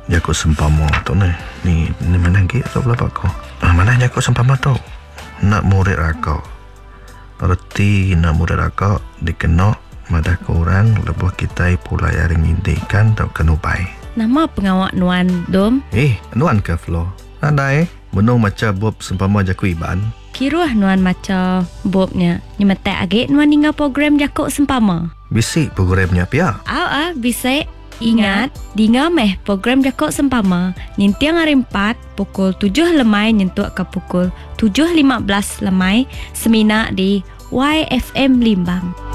Jakut sempama tu ni mana lagi atau berapa kau? Mana jakut sempama tu? Nak murid rakau. Erti nak murid rakau dikenok madah korang lebuh kita pula yaring indikan tau kenubai. Nama pengawak Nuan Dom? Nuan ke Flo? Andai menung macam bob sempama jaku iban. Kiruah Nuan macam bobnya. Nyemetek agak Nuan tinggal program jakuk sempama. Bisik programnya pia. Bisik. Ingat, dengar meh program jakuk sempama. Nyintiang hari 4 pukul 7 lemai nyentuk ke pukul 7.15 lemai. Seminar di YFM Limbang.